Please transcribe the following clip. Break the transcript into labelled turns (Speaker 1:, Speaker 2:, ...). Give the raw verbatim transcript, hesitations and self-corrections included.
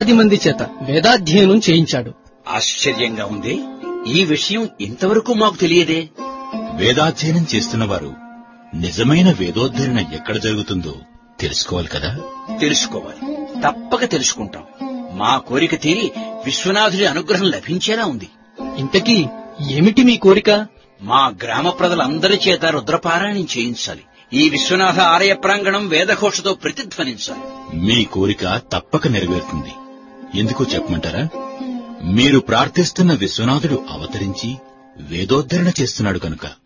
Speaker 1: వేలాది మంది చేత వేదాధ్యయనం చేయించాడు.
Speaker 2: ఆశ్చర్యంగా ఉంది. ఈ విషయం ఇంతవరకు మాకు తెలియదే.
Speaker 3: వేదాధ్యయనం చేస్తున్నవారు నిజమైన వేదోద్ధరణ ఎక్కడ జరుగుతుందో తెలుసుకోవాలి కదా.
Speaker 2: తెలుసుకోవాలి, తప్పక తెలుసుకుంటాం. మా కోరిక తీరి విశ్వనాథుడి అనుగ్రహం లభించేలా ఉంది.
Speaker 1: ఇంతకీ ఏమిటి మీ కోరిక?
Speaker 2: మా గ్రామ ప్రజలందరి చేత రుద్రపారాయణం చేయించాలి. ఈ విశ్వనాథ ఆలయ ప్రాంగణం వేదఘోషతో ప్రతిధ్వనించాలి.
Speaker 3: మీ కోరిక తప్పక నెరవేరుతుంది. ఎందుకో చెప్పమంటారా? మీరు ప్రార్థిస్తున్న విశ్వనాథుడు అవతరించి వేదోద్ధరణ చేస్తున్నాడు కనుక.